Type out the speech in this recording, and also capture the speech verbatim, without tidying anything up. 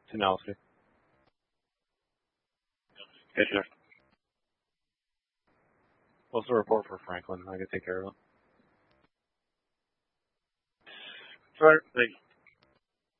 Tenality. Hey, sir. What's the report for Franklin? I can take care of it. Sorry. Thanks.